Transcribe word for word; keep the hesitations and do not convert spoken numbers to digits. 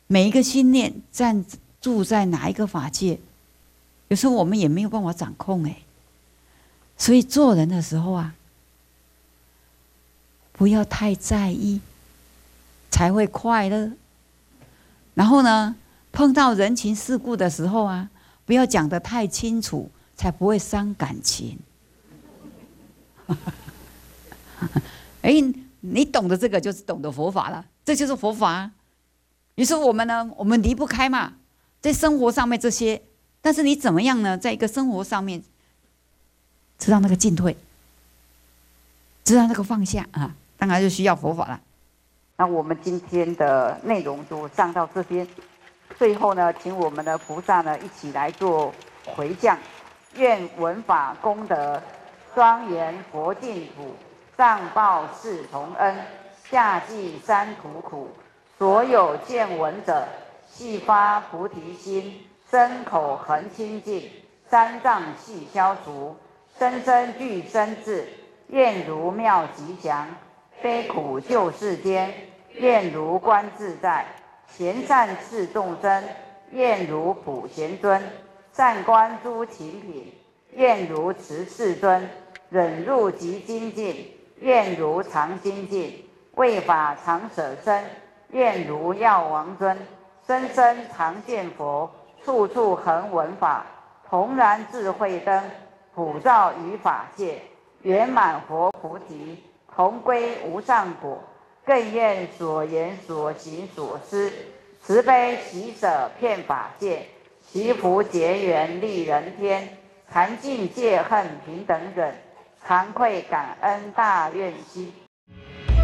每一个心念暂住在哪一个法界，有时候我们也没有办法掌控哎。所以做人的时候啊，不要太在意，才会快乐。然后呢，碰到人情世故的时候啊，不要讲得太清楚，才不会伤感情。哎，你懂得这个，就是懂得佛法了，这就是佛法。于是我们呢，我们离不开嘛，在生活上面这些，但是你怎么样呢？在一个生活上面，知道那个进退，知道那个放下啊，当然就需要佛法了。那我们今天的内容就上到这边，最后呢，请我们的菩萨呢一起来做回向，愿闻法功德庄严佛净土，上报四重恩，下济三途苦。所有见闻者，悉发菩提心，身口恒清净，三障悉消除，生生具身智，愿如妙吉祥。悲苦救世间，愿如观自在；贤善侍众生，愿如普贤尊；善观诸勤品，愿如慈世尊；忍辱极精进，愿如常精进；为法常舍身，愿如药王尊；生生常见佛，处处恒闻法；同然智慧灯，普照于法界；圆满佛菩提，同归无上果。更愿所言所行所思，慈悲喜舍遍法界，祈福结缘利人天，禅净戒恨平等忍，惭愧感恩大愿心。